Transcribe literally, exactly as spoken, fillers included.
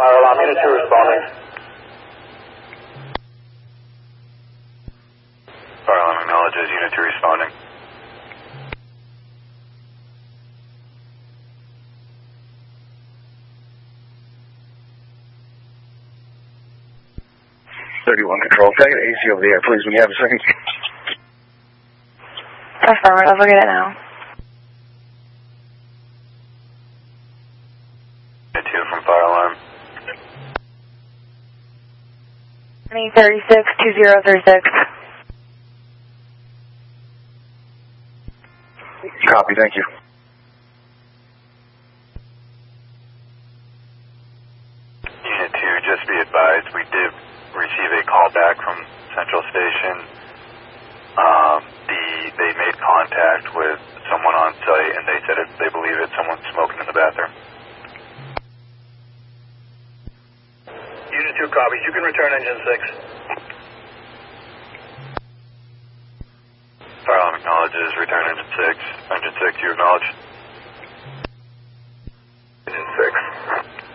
Fire alarm, Unit two responding. Fire alarm acknowledges, Unit two responding. thirty-one Control, can I get A C over the air, please, when you have a second? Affirmative, I'll get it now. Unit two from fire alarm. twenty thirty-six, two zero three six. Copy, thank you. Unit two, just be advised, we did receive a call back from Central Station. Um, the they made contact with someone on site, and they said it, they believe it's someone smoking in the bathroom. Unit two copies. You can return engine six. Fire alarm acknowledges, return engine six. Engine six, you acknowledge?